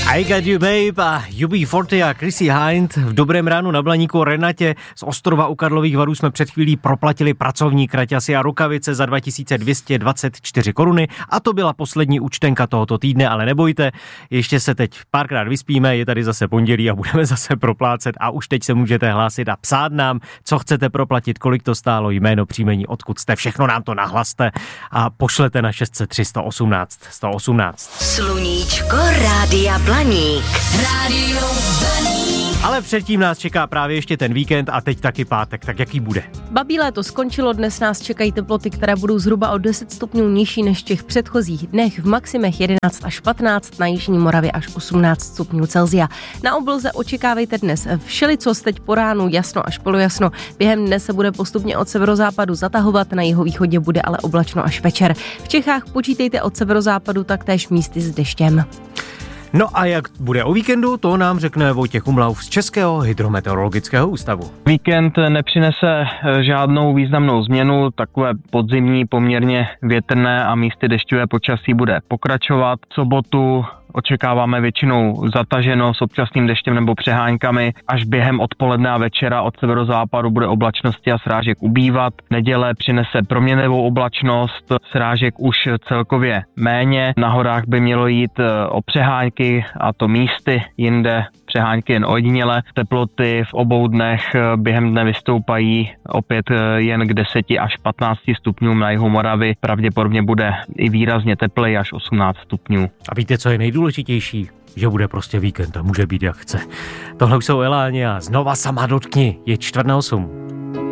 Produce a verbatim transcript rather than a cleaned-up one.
I Got You Babe a U B čtyřicet a Chrissy Hind. V Dobrém ránu na Blaníku Renatě z Ostrova u Karlových Varů jsme před chvílí proplatili pracovní kraťasy a rukavice za dva tisíce dvě stě dvacet čtyři koruny a to byla poslední účtenka tohoto týdne, ale nebojte, ještě se teď párkrát vyspíme, je tady zase pondělí a budeme zase proplácet a už teď se můžete hlásit a psát nám, co chcete proplatit, kolik to stálo, jméno, příjmení, odkud jste, všechno nám to nahlaste a pošlete na šest set tři sto osmnáct sto osmnáct. Sluníčko Rádia Blaník. Rádio Blaník. Ale předtím nás čeká právě ještě ten víkend a teď taky pátek, tak jaký bude? Babí léto skončilo, dnes nás čekají teploty, které budou zhruba o deset stupňů nižší než v těch předchozích dnech, v maximech jedenáct až patnáct, na jižní Moravě až osmnáct stupňů Celsia. Na obloze očekávejte dnes všelicost, teď po ránu jasno až polojasno. Během dne se bude postupně od severozápadu zatahovat, na jihovýchodě bude ale oblačno až večer. V Čechách počítejte od severozápadu taktéž místy s deštěm. No a jak bude o víkendu, to nám řekne Vojtěch Umlauf z Českého hydrometeorologického ústavu. Víkend nepřinese žádnou významnou změnu, takové podzimní, poměrně větrné a místy dešťové počasí bude pokračovat. V sobotu očekáváme většinou zataženo s občasným deštěm nebo přeháňkami. Až během odpoledne a večera od severozápadu bude oblačnosti a srážek ubývat. Neděle přinese proměnlivou oblačnost, srážek už celkově méně. Na horách by mělo jít o přeháňky a to místy, jinde přeháňky jen ojediněle. Teploty v obou dnech během dne vystoupají opět jen k deseti až patnácti stupňům, na jihu Moravy. Pravděpodobně bude i výrazně tepleji až osmnáct stupňů. A víte, co je nejdůležitější? Že bude prostě víkend a může být jak chce. Tohle už jsou Eláni a znova sama dotkni, je čtvrt na osm.